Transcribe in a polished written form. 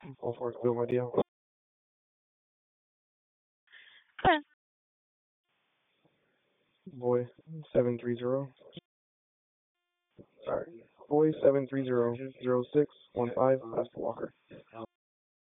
All for Bill my deal. Okay. Boy 730. Sorry. Boy 7300615. That's for Walker.